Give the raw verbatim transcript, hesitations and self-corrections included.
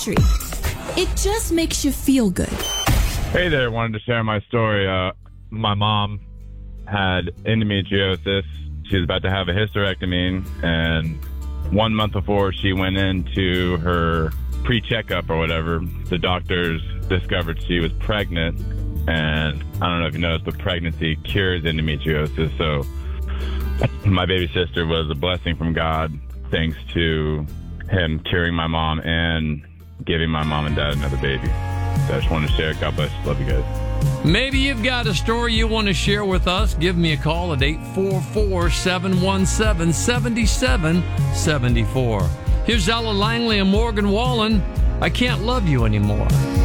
country. It just makes you feel good. Hey there, wanted to share my story. Uh, my mom had endometriosis. She was about to have a hysterectomy, and one month before she went into her pre-checkup or whatever, the doctors discovered she was pregnant. And I don't know if you noticed, but pregnancy cures endometriosis. So my baby sister was a blessing from God, thanks to him curing my mom and giving my mom and dad another baby. So I just wanted to share. God bless you. Love you guys. Maybe you've got a story you want to share with us. Give me a call at eight four four, seven one seven, seven seven seven four. Here's Ella Langley and Morgan Wallen. I Can't Love You Anymore.